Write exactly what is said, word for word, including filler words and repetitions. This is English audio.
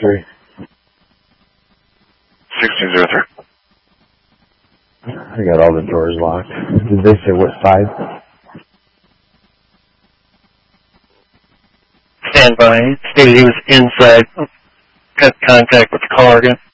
three. sixteen zero three. I got all the doors locked. Did they say what side? Stand by. Stated he was inside. Cut contact with the caller again.